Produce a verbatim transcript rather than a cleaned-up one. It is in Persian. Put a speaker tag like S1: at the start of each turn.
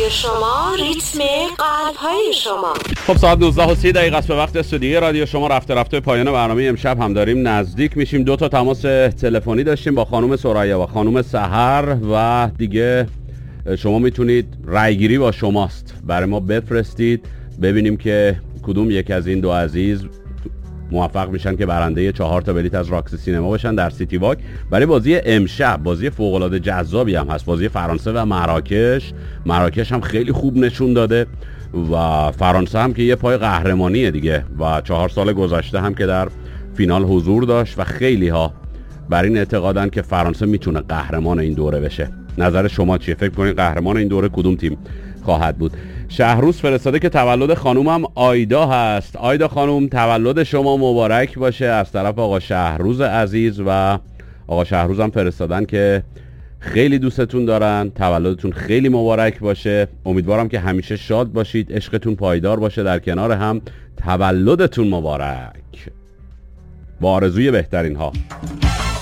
S1: رادیو شما، ریتم قلب‌های شما.
S2: خب ساعت نوزده و سی دقیقه است به وقت استودیوی رادیو شما. رفته رفته پایان برنامه امشب هم داریم نزدیک میشیم. دو تا تماس تلفنی داشتیم با خانم سریا و خانم سحر و دیگه شما میتونید رای گیری با شماست برای ما بفرستید ببینیم که کدوم یک از این دو عزیز موفق میشن که برنده چهار تا بلیت از راکس سینما بشن در سیتی واک برای بازی امشب. بازی فوق العاده جذابی هم هست، بازی فرانسه و مراکش. مراکش هم خیلی خوب نشون داده و فرانسه هم که یه پای قهرمانیه دیگه و چهار سال گذشته هم که در فینال حضور داشت و خیلی ها بر این اعتقادن که فرانسه میتونه قهرمان این دوره بشه. نظر شما چیه؟ فکر کنید قهرمان این دوره کدوم تیم خواهد بود؟ شهروز فرستاده که تولد خانومم آیدا هست. آیدا خانوم تولد شما مبارک باشه از طرف آقا شهروز عزیز و آقا شهروز هم فرستادن که خیلی دوستتون دارن، تولدتون خیلی مبارک باشه. امیدوارم که همیشه شاد باشید، عشقتون پایدار باشه، در کنار هم تولدتون مبارک با آرزوی بهترین ها.